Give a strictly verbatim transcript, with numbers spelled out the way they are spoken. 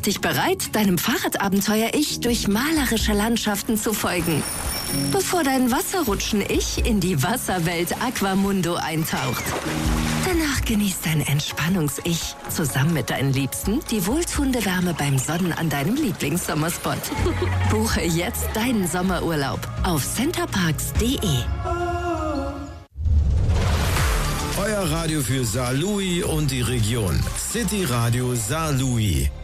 Mach dich bereit, deinem Fahrradabenteuer-Ich durch malerische Landschaften zu folgen. Bevor dein Wasserrutschen-Ich in die Wasserwelt Aquamundo eintaucht. Danach genießt dein Entspannungs-Ich zusammen mit deinen Liebsten die wohltuende Wärme beim Sonnen an deinem Lieblingssommerspot. Buche jetzt deinen Sommerurlaub auf centerparks punkt de. Euer Radio für Saarlouis und die Region. City Radio Saarlouis.